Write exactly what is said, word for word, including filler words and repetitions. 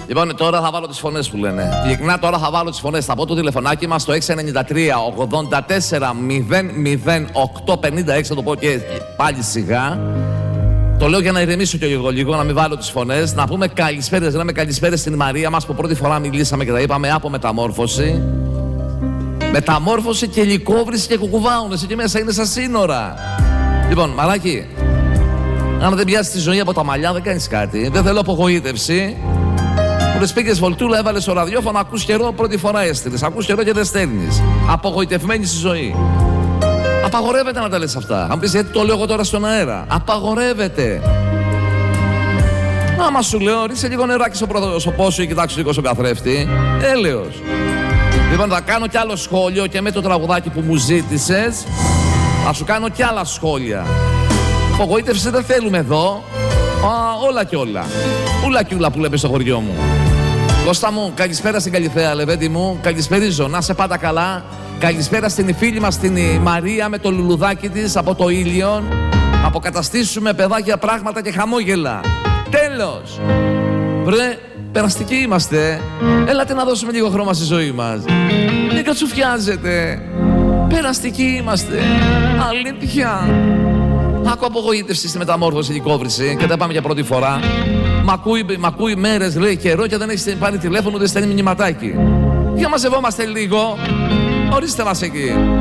Λοιπόν, τώρα θα βάλω τις φωνές που λένε. Ειλικρινά, τώρα θα βάλω τις φωνές. Θα πω το τηλεφωνάκι μας στο έξι εννιά τρία ογδόντα τέσσερα μηδέν μηδέν οκτώ πενήντα έξι. Θα το πω και πάλι σιγά. Το λέω για να ηρεμήσω και εγώ λίγο, να μην βάλω τις φωνές. Να πούμε καλησπέρες, λέμε καλησπέρες στην Μαρία μας που πρώτη φορά μιλήσαμε και τα είπαμε από μεταμόρφωση. Μεταμόρφωση και λικόβρηση και κουκουβάουνες. Εκεί μέσα είναι στα σύνορα. Λοιπόν, μαράκι, αν δεν πιάσεις τη ζωή από τα μαλλιά, δεν κάνεις κάτι. Δεν θέλω απογοήτευση. Μου λες πήγες βολτούλα, έβαλες στο ραδιόφωνο, ακούς καιρό, πρώτη φορά έστειλες. Ακούς καιρό και δεν στέλνεις. Απογοητευμένη στη ζωή. Απαγορεύεται να τα λες αυτά. Αν πεις γιατί το λέω εγώ τώρα στον αέρα. Απαγορεύεται. Άμα σου λέω, ρίξε λίγο νεράκι στο πρόσωπό σου ή κοιτάξου λίγο στον καθρέφτη. Έλεος. Λοιπόν, θα κάνω κι άλλο σχόλιο και με το τραγουδάκι που μου ζήτησες. Θα σου κάνω κι άλλα σχόλια. Απογοήτευση δεν θέλουμε εδώ. Α, όλα κι όλα. Ούλα κι ούλα που λέμε στο χωριό μου. Κώστα μου, καλησπέρα στην Καλυθέα, Λεβέντη μου. Καλησπέριζω, να σε πάντα καλά. Καλησπέρα στην φίλη μας την Μαρία με το λουλουδάκι της από το Ήλιον. Αποκαταστήσουμε παιδάκια πράγματα και χαμόγελα. Τέλος. Βρε, περαστικοί είμαστε. Έλατε να δώσουμε λίγο χρώμα στη ζωή μας. Μην κατσουφιάζετε. Περαστικοί είμαστε. Αλήθεια. Άκου απογοήτευση στη μεταμόρφωση και κόβριση και δεν πάμε για πρώτη φορά. Μ' ακούει, μ' ακούει μέρες, λέει καιρό και δεν έχει πάρει τηλέφωνο, δεν στέλνει μηνυματάκι. Για μαζευόμαστε λίγο. Ορίστε μας εκεί.